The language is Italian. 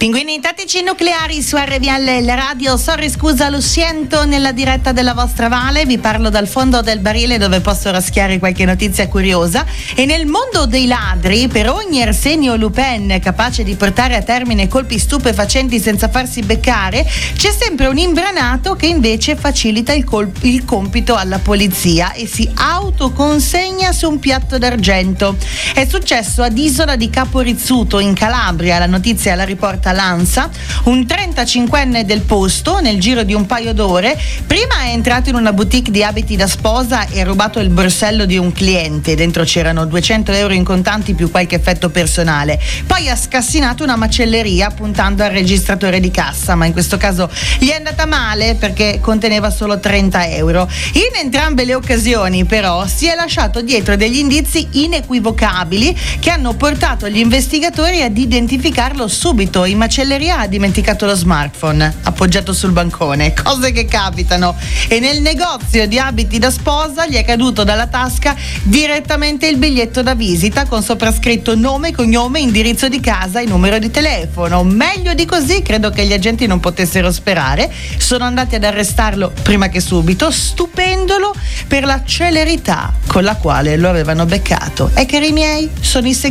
Pinguini tattici nucleari su RVL Radio. Sorry, scusa, lo sento nella diretta della vostra Vale. Vi parlo dal fondo del barile dove posso raschiare qualche notizia curiosa. E nel mondo dei ladri, per ogni Arsenio Lupin capace di portare a termine colpi stupefacenti senza farsi beccare, c'è sempre un imbranato che invece facilita il compito alla polizia e si autoconsegna su un piatto d'argento. È successo ad Isola di Capo Rizzuto in Calabria. La notizia la riporta l'ANSA. Un 35enne del posto, nel giro di un paio d'ore, prima è entrato in una boutique di abiti da sposa e ha rubato il borsello di un cliente. Dentro c'erano 200 euro in contanti più qualche effetto personale. Poi ha scassinato una macelleria puntando al registratore di cassa, ma in questo caso gli è andata male perché conteneva solo 30 euro. In entrambe le occasioni però si è lasciato dietro degli indizi inequivocabili che hanno portato gli investigatori ad identificarlo subito. In macelleria ha dimenticato lo smartphone appoggiato sul bancone, cose che capitano, e nel negozio di abiti da sposa gli è caduto dalla tasca direttamente il biglietto da visita con soprascritto nome, cognome, indirizzo di casa e numero di telefono. Meglio di così credo che gli agenti non potessero sperare. Sono andati ad arrestarlo prima che subito, stupendolo per la celerità con la quale lo avevano beccato. E cari miei, sono i segreti